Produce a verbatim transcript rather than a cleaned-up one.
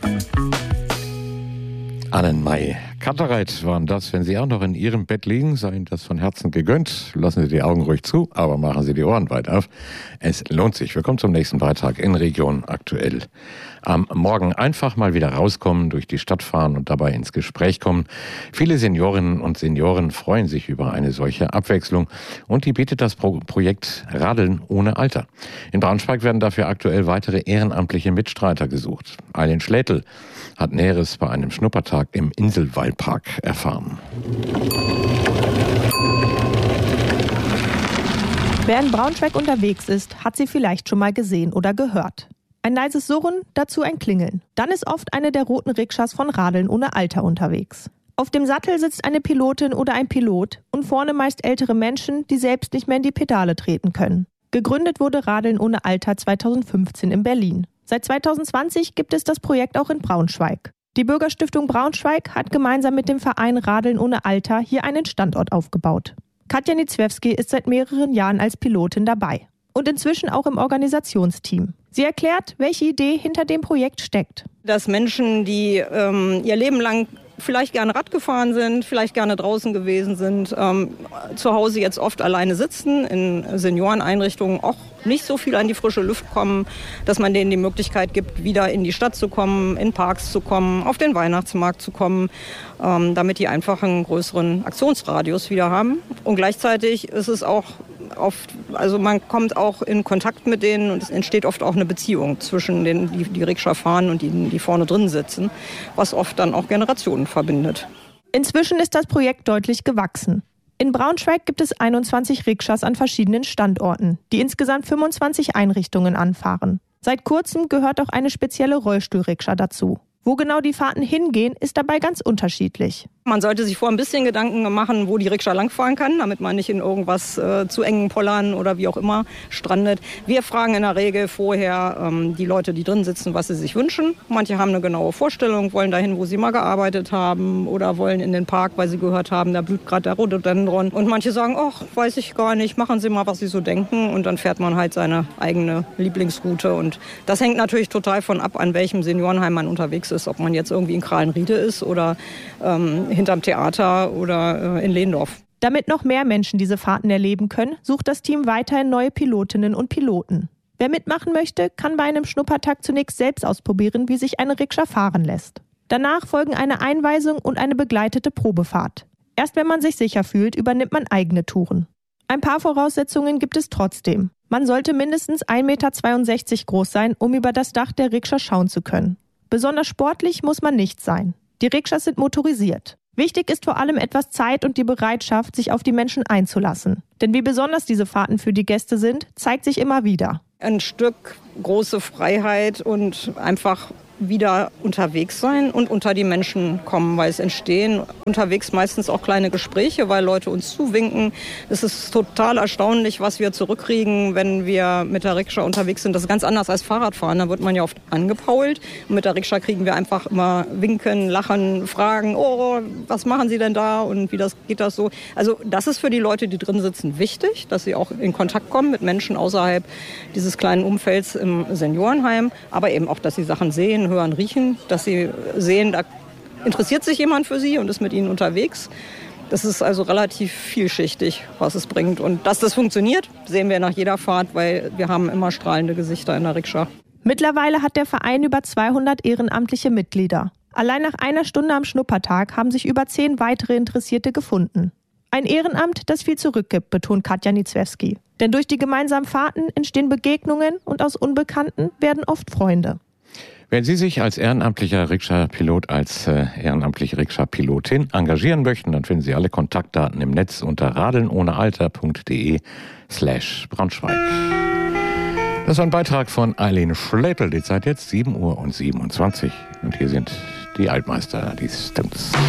Annenmai Kattereit waren das. Wenn Sie auch noch in Ihrem Bett liegen, sei Ihnen das von Herzen gegönnt. Lassen Sie die Augen ruhig zu, aber machen Sie die Ohren weit auf. Es lohnt sich. Wir kommen zum nächsten Beitrag in Region Aktuell. Am Morgen einfach mal wieder rauskommen, durch die Stadt fahren und dabei ins Gespräch kommen. Viele Seniorinnen und Senioren freuen sich über eine solche Abwechslung und die bietet das Pro- Projekt Radeln ohne Alter. In Braunschweig werden dafür aktuell weitere ehrenamtliche Mitstreiter gesucht. Eileen Schlätel hat Näheres bei einem Schnuppertag im Inselwallpark erfahren. Wer in Braunschweig unterwegs ist, hat sie vielleicht schon mal gesehen oder gehört. Ein leises Surren, dazu ein Klingeln. Dann ist oft eine der roten Rikschas von Radeln ohne Alter unterwegs. Auf dem Sattel sitzt eine Pilotin oder ein Pilot und vorne meist ältere Menschen, die selbst nicht mehr in die Pedale treten können. Gegründet wurde Radeln ohne Alter zweitausendfünfzehn in Berlin. Seit zweitausendzwanzig gibt es das Projekt auch in Braunschweig. Die Bürgerstiftung Braunschweig hat gemeinsam mit dem Verein Radeln ohne Alter hier einen Standort aufgebaut. Katja Nitzwewski ist seit mehreren Jahren als Pilotin dabei und inzwischen auch im Organisationsteam. Sie erklärt, welche Idee hinter dem Projekt steckt. Dass Menschen, die ähm, ihr Leben lang vielleicht gerne Rad gefahren sind, vielleicht gerne draußen gewesen sind, ähm, zu Hause jetzt oft alleine sitzen, in Senioreneinrichtungen auch nicht so viel an die frische Luft kommen, dass man denen die Möglichkeit gibt, wieder in die Stadt zu kommen, in Parks zu kommen, auf den Weihnachtsmarkt zu kommen, ähm, damit die einfach einen größeren Aktionsradius wieder haben. Und gleichzeitig ist es auch oft, also man kommt auch in Kontakt mit denen und es entsteht oft auch eine Beziehung zwischen denen, die die Rikscha fahren und denen, die vorne drin sitzen, was oft dann auch Generationen verbindet. Inzwischen ist das Projekt deutlich gewachsen. In Braunschweig gibt es einundzwanzig Rikschas an verschiedenen Standorten, die insgesamt fünfundzwanzig Einrichtungen anfahren. Seit kurzem gehört auch eine spezielle Rollstuhl-Rikscha dazu. Wo genau die Fahrten hingehen, ist dabei ganz unterschiedlich. Man sollte sich vor ein bisschen Gedanken machen, wo die Rikscha langfahren kann, damit man nicht in irgendwas äh, zu engen Pollern oder wie auch immer strandet. Wir fragen in der Regel vorher ähm, die Leute, die drin sitzen, was sie sich wünschen. Manche haben eine genaue Vorstellung, wollen dahin, wo sie mal gearbeitet haben oder wollen in den Park, weil sie gehört haben, da blüht gerade der Rhododendron. Und manche sagen, ach, weiß ich gar nicht, machen Sie mal, was Sie so denken. Und dann fährt man halt seine eigene Lieblingsroute. Und das hängt natürlich total von ab, an welchem Seniorenheim man unterwegs ist. Ob man jetzt irgendwie in Krahlenriede ist oder ähm, hinterm Theater oder äh, in Lehndorf. Damit noch mehr Menschen diese Fahrten erleben können, sucht das Team weiterhin neue Pilotinnen und Piloten. Wer mitmachen möchte, kann bei einem Schnuppertag zunächst selbst ausprobieren, wie sich eine Rikscha fahren lässt. Danach folgen eine Einweisung und eine begleitete Probefahrt. Erst wenn man sich sicher fühlt, übernimmt man eigene Touren. Ein paar Voraussetzungen gibt es trotzdem. Man sollte mindestens ein Meter zweiundsechzig groß sein, um über das Dach der Rikscha schauen zu können. Besonders sportlich muss man nicht sein. Die Rikschas sind motorisiert. Wichtig ist vor allem etwas Zeit und die Bereitschaft, sich auf die Menschen einzulassen. Denn wie besonders diese Fahrten für die Gäste sind, zeigt sich immer wieder. Ein Stück große Freiheit und einfach wieder unterwegs sein und unter die Menschen kommen, weil es entstehen unterwegs meistens auch kleine Gespräche, weil Leute uns zuwinken. Es ist total erstaunlich, was wir zurückkriegen, wenn wir mit der Rikscha unterwegs sind. Das ist ganz anders als Fahrradfahren. Da wird man ja oft angepault. Und mit der Rikscha kriegen wir einfach immer winken, lachen, fragen, oh, was machen Sie denn da und wie das geht das so? Also das ist für die Leute, die drin sitzen, wichtig, dass sie auch in Kontakt kommen mit Menschen außerhalb dieses kleinen Umfelds im Seniorenheim, aber eben auch, dass sie Sachen sehen, hören, riechen, dass sie sehen, da interessiert sich jemand für sie und ist mit ihnen unterwegs. Das ist also relativ vielschichtig, was es bringt. Und dass das funktioniert, sehen wir nach jeder Fahrt, weil wir haben immer strahlende Gesichter in der Rikscha. Mittlerweile hat der Verein über zweihundert ehrenamtliche Mitglieder. Allein nach einer Stunde am Schnuppertag haben sich über zehn weitere Interessierte gefunden. Ein Ehrenamt, das viel zurückgibt, betont Katja Nitzwewski. Denn durch die gemeinsamen Fahrten entstehen Begegnungen und aus Unbekannten werden oft Freunde. Wenn Sie sich als ehrenamtlicher Rikscha-Pilot, als äh, ehrenamtliche Rikscha-Pilotin engagieren möchten, dann finden Sie alle Kontaktdaten im Netz unter radelnohnealter.de slash Braunschweig. Das war ein Beitrag von Eileen Schlätel. Die Zeit jetzt sieben Uhr siebenundzwanzig. Und hier sind die Altmeister, die Stimms.